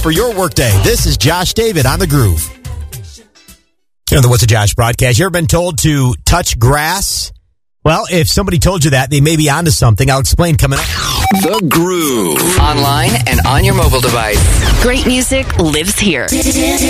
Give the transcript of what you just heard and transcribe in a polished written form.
for your workday. This is Josh David on The Groove. You know the What's a Josh broadcast. You ever been told to touch grass? Well, if somebody told you that, they may be onto something. I'll explain coming up. The Groove. Online and on your mobile device. Great music lives here.